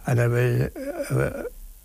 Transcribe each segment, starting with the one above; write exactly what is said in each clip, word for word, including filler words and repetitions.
and I was, uh,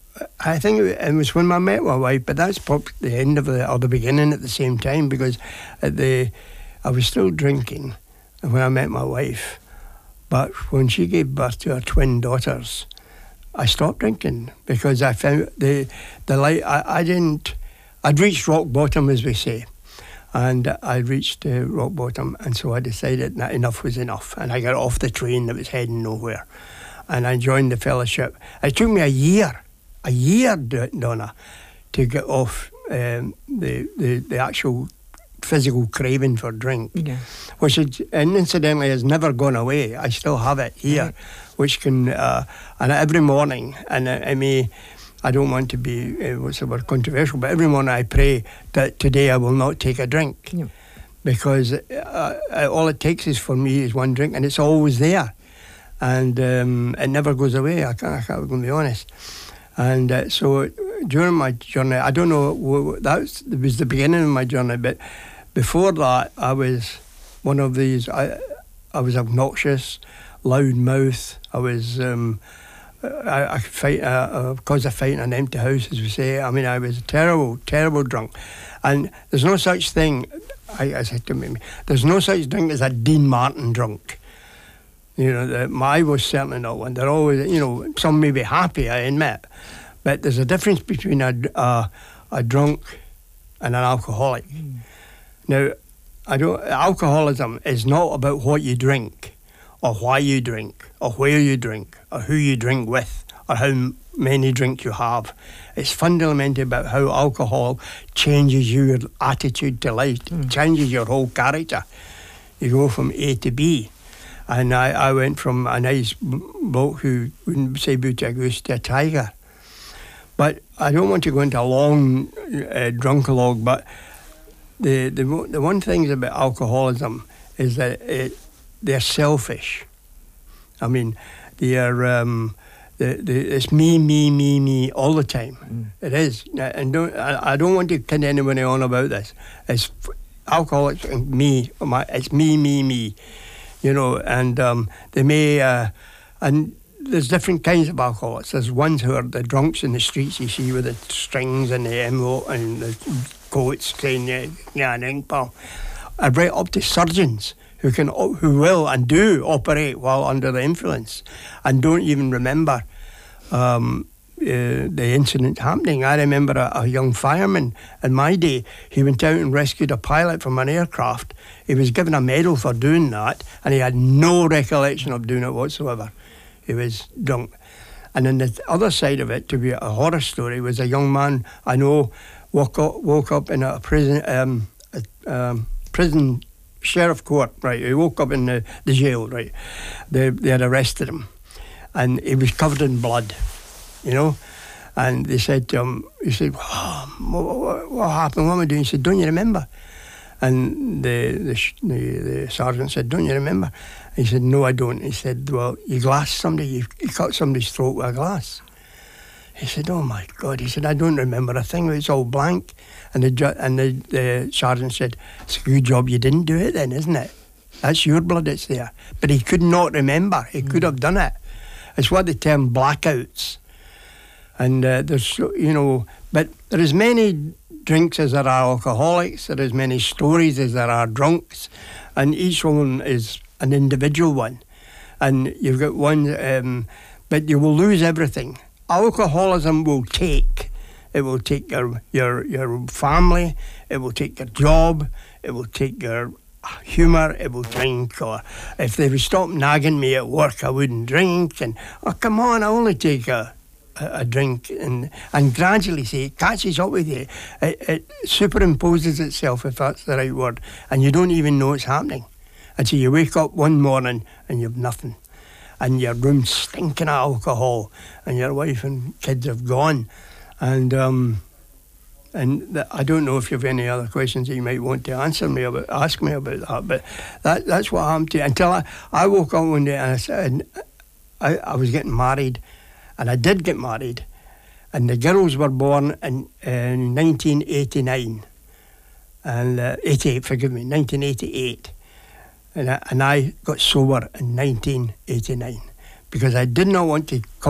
I think it was when I met my wife, but that's probably the end of the, or the beginning at the same time, because at the, I was still drinking when I met my wife, but when she gave birth to her twin daughters, I stopped drinking, because I found the, the light, I, I didn't, I'd reached rock bottom, as we say. And I reached uh, rock bottom, and so I decided that enough was enough, and I got off the train that was heading nowhere, and I joined the fellowship. It took me a year, a year, Donna, to get off um, the, the the actual physical craving for drink, yeah. which is, and incidentally has never gone away. I still have it here, right. which can, uh, and every morning, and I, I may. I don't want to be uh, what's the word, controversial, but every morning I pray that today I will not take a drink, yeah. because uh, uh, all it takes is for me is one drink, and it's always there, and um, it never goes away. I can't, I can't, I'm going to be honest. And uh, so during my journey, I don't know, that was, that was the beginning of my journey, but before that, I was one of these. I I was obnoxious, loud mouth. I was. Um, I, I could fight, uh, cause a fight in an empty house, as we say. I mean, I was a terrible, terrible drunk. And there's no such thing, I, I said to me, there's no such thing as a Dean Martin drunk. You know, the, I was certainly not one. They're always, you know, some may be happy, I admit. But there's a difference between a, a, a drunk and an alcoholic. Mm. Now, I don't, alcoholism is not about what you drink, or why you drink, or where you drink, or who you drink with, or how many drinks you have. It's fundamentally about how alcohol changes your attitude to life, mm. changes your whole character. You go from A to B. And I, I went from a nice bloke who wouldn't say boo to a goose to a tiger. But I don't want to go into a long uh, drunkalogue, but the, the, the one thing about alcoholism is that it, they're selfish. I mean, they are. Um, the, the, it's me, me, me, me all the time. Mm. It is, and don't. I, I don't want to kid anybody on about this. It's alcoholics and me. My, it's me, me, me. You know, and um, they may. Uh, and there's different kinds of alcoholics. There's ones who are the drunks in the streets. You see with the strings and the envelope and the coats saying, "Yeah, yeah, an ink pal." Uh, right up to surgeons who can, who will and do operate while under the influence, and don't even remember um, uh, the incident happening. I remember a, a young fireman in my day. He went out and rescued a pilot from an aircraft. He was given a medal for doing that, and he had no recollection of doing it whatsoever. He was drunk. And then the other side of it, to be a horror story, was a young man I know woke up, woke up in a prison, um, a, um, prison. Sheriff court, right? He woke up in the, the jail, right? They they had arrested him, and he was covered in blood, you know. And they said to him, he said, oh, what, what, what happened? What am I doing? He said, don't you remember? And the the, the the sergeant said, don't you remember? He said, no, I don't. He said, well, you glassed somebody, you, you cut somebody's throat with a glass. He said, oh my God. He said, I don't remember a thing. It's all blank. And the ju- and the, the sergeant said, it's a good job you didn't do it then, isn't it? That's your blood that's there. But he could not remember. He mm. could have done it. It's what they term blackouts. And uh, there's, you know, but there is many drinks as there are alcoholics. There is many stories as there are drunks. And each one is an individual one. And you've got one, um, but you will lose everything. Alcoholism will take. It will take your, your your family. It will take your job. It will take your humour. It will drink. Or if they would stop nagging me at work, I wouldn't drink. And oh, come on, I only take a a, a drink. And and gradually, see, it catches up with you. It, it superimposes itself, if that's the right word, and you don't even know it's happening until you wake up one morning and you've nothing. And your room's stinking of alcohol, and your wife and kids have gone, and um, and th- I don't know if you have any other questions that you might want to answer me about, ask me about that. But that that's what happened to you. Until I, I woke up one day and I said I, I was getting married, and I did get married, and the girls were born in, in nineteen eighty-nine, and uh, eighty-eight. Forgive me, nineteen eighty-eight. And I, and I got sober in nineteen eighty-nine because I did not want to come